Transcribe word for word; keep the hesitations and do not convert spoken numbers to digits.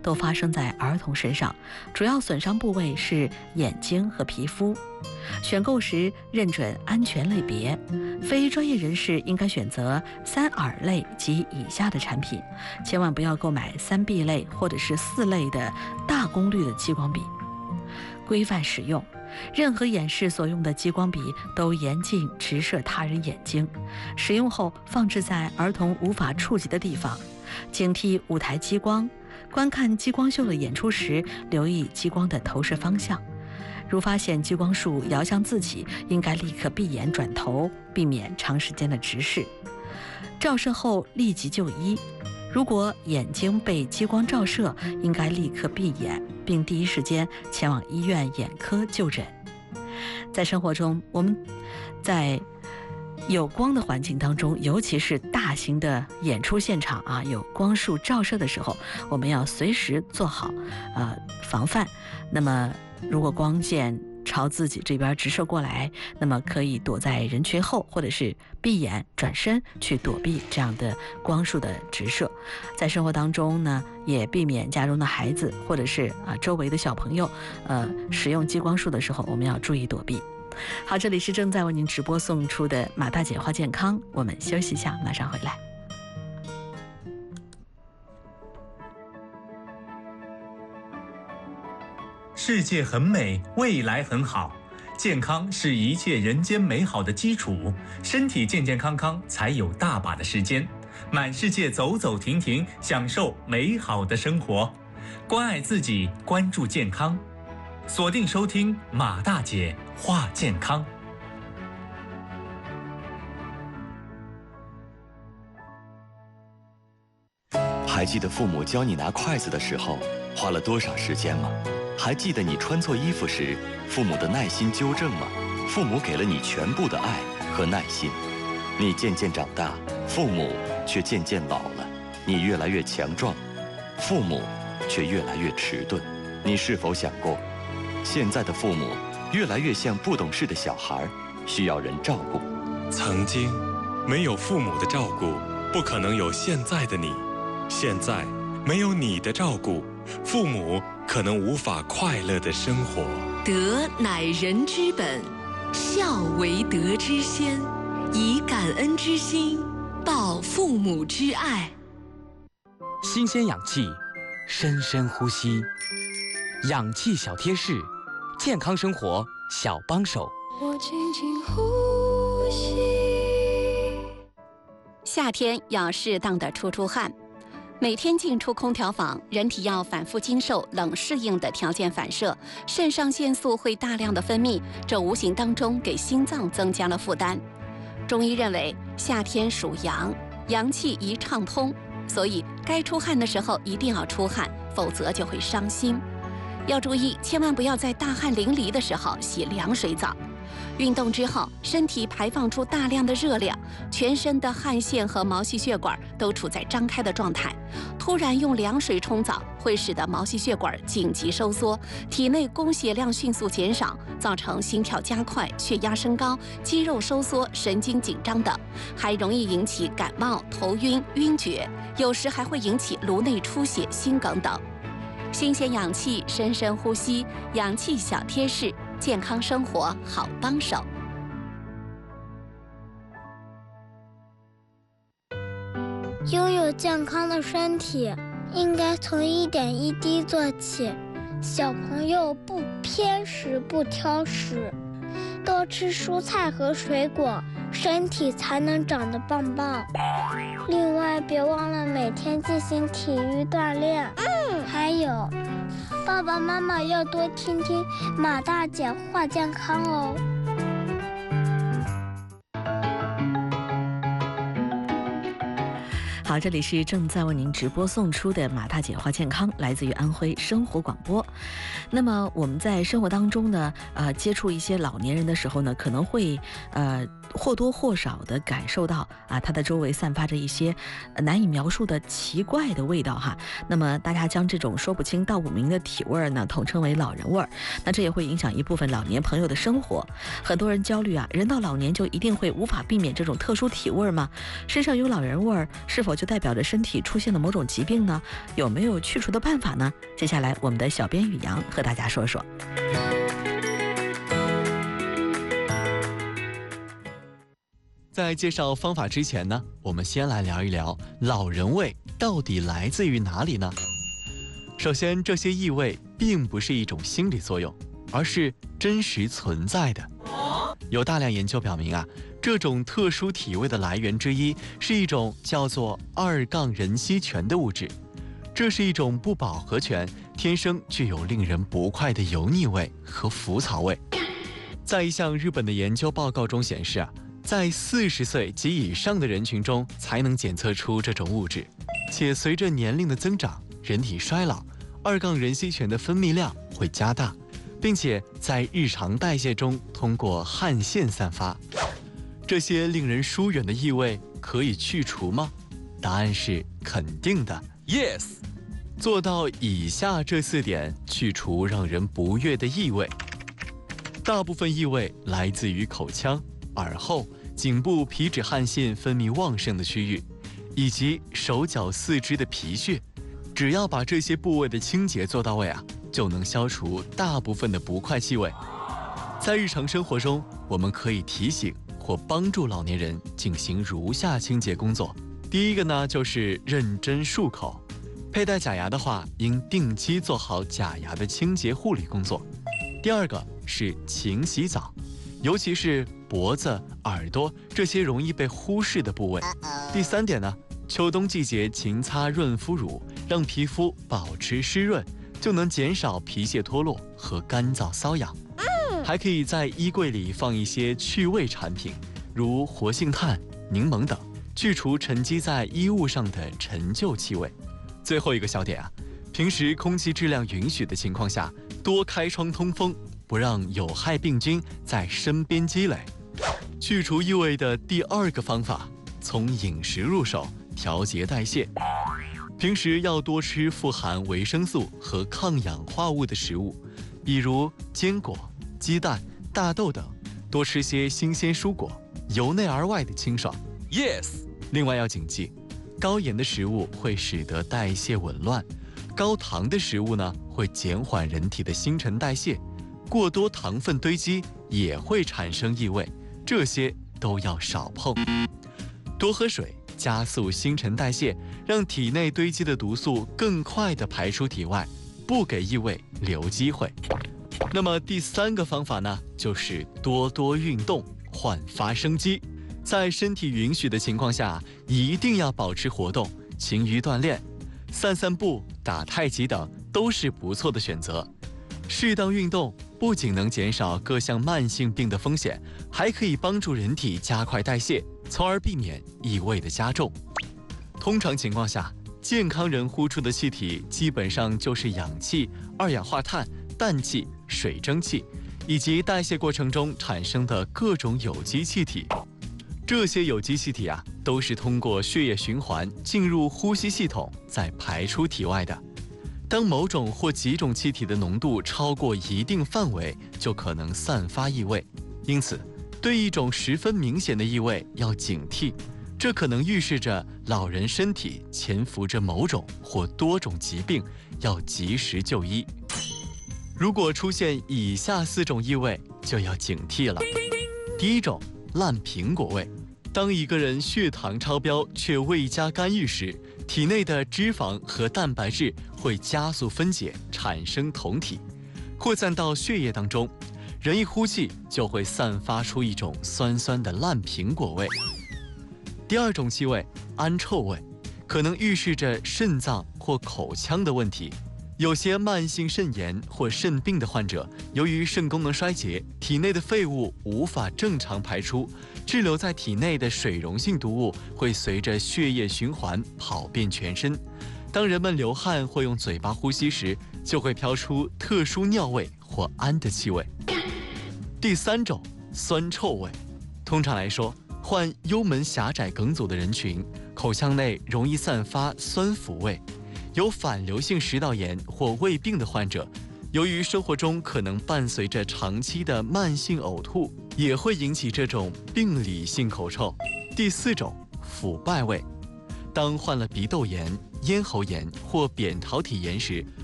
都发生在儿童身上，主要损伤部位是眼睛和皮肤。选购时认准安全类别，非专业人士应该选择三耳类及以下的产品，千万不要购买三 B 类或者是四类的大功率的激光笔。规范使用，任何演示所用的激光笔都严禁直射他人眼睛，使用后放置在儿童无法触及的地方，警惕舞台激光。观看激光秀的演出时，留意激光的投射方向。如发现激光束摇向自己，应该立刻闭眼转头，避免长时间的直视。照射后立即就医。如果眼睛被激光照射，应该立刻闭眼，并第一时间前往医院眼科就诊。在生活中，我们在有光的环境当中，尤其是大型的演出现场啊，有光束照射的时候，我们要随时做好呃防范。那么，如果光线朝自己这边直射过来，那么可以躲在人群后，或者是闭眼转身去躲避这样的光束的直射。在生活当中呢，也避免家中的孩子或者是啊周围的小朋友，呃，使用激光束的时候，我们要注意躲避。好，这里是正在为您直播送出的马大姐话健康，我们休息一下，马上回来。 世界很美，未来很好，健康是一切人间美好的基础，身体健健康康才有大把的时间满世界走走停停，享受美好的生活。关爱自己，关注健康，锁定收听马大姐话健康。 还记得父母教你拿筷子的时候花了多少时间吗？还记得你穿错衣服时父母的耐心纠正吗？父母给了你全部的爱和耐心，你渐渐长大，父母却渐渐老了。你越来越强壮，父母却越来越迟钝。你是否想过，现在的父母越来越像不懂事的小孩，需要人照顾。 曾经没有父母的照顾，不可能有现在的你。现在没有你的照顾，父母可能无法快乐的生活。 德乃人之本，孝为德之先，以感恩之心报父母之爱。 新鲜氧气，深深呼吸，氧气小贴士，健康生活小帮手。 我轻轻呼吸。 夏天要适当的出出汗。每天进出空调房，人体要反复经受冷适应的条件反射，肾上腺素会大量的分泌，这无形当中给心脏增加了负担。中医认为，夏天属阳，阳气宜畅通，所以该出汗的时候一定要出汗，否则就会伤心。要注意，千万不要在大汗淋漓的时候洗凉水澡。运动之后，身体排放出大量的热量，全身的汗腺和毛细血管都处在张开的状态。突然用凉水冲澡，会使得毛细血管紧急收缩，体内供血量迅速减少，造成心跳加快、血压升高、肌肉收缩、神经紧张等，还容易引起感冒、头晕、晕厥，有时还会引起颅内出血、心梗等。新鲜氧气，深深呼吸，氧气小贴士，健康生活好帮手。 拥有健康的身体，应该从一点一滴做起。小朋友不偏食不挑食，多吃蔬菜和水果，身体才能长得棒棒。另外，别忘了每天进行体育锻炼。嗯，还有，爸爸妈妈要多听听马大姐话健康哦。 好，这里是正在为您直播送出的马大姐话健康，来自于安徽生活广播。那么我们在生活当中呢，呃，接触一些老年人的时候呢，可能会呃或多或少的感受到啊，他的周围散发着一些难以描述的奇怪的味道哈。那么大家将这种说不清道不明的体味呢，统称为老人味儿。那这也会影响一部分老年朋友的生活。很多人焦虑啊，人到老年就一定会无法避免这种特殊体味吗？身上有老人味儿，是否就就代表着身体出现了某种疾病呢？有没有去除的办法呢？接下来我们的小编宇阳和大家说说。 在介绍方法之前呢，我们先来聊一聊老人味到底来自于哪里呢？首先，这些异味并不是一种心理作用，而是真实存在的。有大量研究表明啊，这种特殊体味的来源之一是一种叫做二杠壬烯醛的物质。这是一种不饱和醛，天生具有令人不快的油腻味和腐草味。在一项日本的研究报告中显示啊，在四十岁及以上的人群中才能检测出这种物质，且随着年龄的增长，人体衰老，二杠壬烯醛的分泌量会加大，并且在日常代谢中通过汗腺散发。这些令人疏远的异味可以去除吗？答案是肯定的 ，yes。做到以下这四点，去除让人不悦的异味。大部分异味来自于口腔、耳后、颈部皮脂汗腺分泌旺盛的区域，以及手脚四肢的皮屑。只要把这些部位的清洁做到位啊，就能消除大部分的不快气味。在日常生活中，我们可以提醒或帮助老年人进行如下清洁工作。第一个呢，就是认真漱口。佩戴假牙的话，应定期做好假牙的清洁护理工作。第二个是勤洗澡，尤其是脖子、耳朵这些容易被忽视的部位。第三点呢，秋冬季节勤擦润肤乳，让皮肤保持湿润，就能减少皮屑脱落和干燥瘙痒。还可以在衣柜里放一些去味产品，如活性炭、柠檬等，去除沉积在衣物上的陈旧气味。最后一个小点啊，平时空气质量允许的情况下，多开窗通风，不让有害病菌在身边积累。去除异味的第二个方法，从饮食入手，调节代谢。平时要多吃富含维生素和抗氧化物的食物，比如坚果、鸡蛋、大豆等，多吃些新鲜蔬果，由内而外的清爽。Yes。另外要谨记，高盐的食物会使得代谢紊乱，高糖的食物呢会减缓人体的新陈代谢，过多糖分堆积也会产生异味，这些都要少碰。多喝水，加速新陈代谢，让体内堆积的毒素更快地排出体外，不给异味留机会。那么第三个方法呢，就是多多运动，焕发生机。在身体允许的情况下，一定要保持活动，勤于锻炼，散散步、打太极等都是不错的选择。适当运动不仅能减少各项慢性病的风险，还可以帮助人体加快代谢，从而避免异味的加重。通常情况下，健康人呼出的气体基本上就是氧气、二氧化碳、氮气、水蒸气，以及代谢过程中产生的各种有机气体。这些有机气体啊，都是通过血液循环进入呼吸系统，再排出体外的。当某种或几种气体的浓度超过一定范围，就可能散发异味。因此，对一种十分明显的异味要警惕，这可能预示着老人身体潜伏着某种或多种疾病，要及时就医。如果出现以下四种异味，就要警惕了。第一种，烂苹果味。当一个人血糖超标却未加干预时，体内的脂肪和蛋白质会加速分解，产生酮体，扩散到血液当中，人一呼气就会散发出一种酸酸的烂苹果味。第二种气味，氨臭味，可能预示着肾脏或口腔的问题。有些慢性肾炎或肾病的患者，由于肾功能衰竭，体内的废物无法正常排出，滞留在体内的水溶性毒物会随着血液循环跑遍全身。当人们流汗或用嘴巴呼吸时，就会飘出特殊尿味或氨的气味。第三种，酸臭味。通常来说，患幽门狭窄梗阻的人群，口腔内容易散发酸腐味。有反流性食道炎或胃病的患者，由于生活中可能伴随着长期的慢性呕吐，也会引起这种病理性口臭。第四种，腐败味。 当患了鼻窦炎、咽喉炎或扁桃体炎时，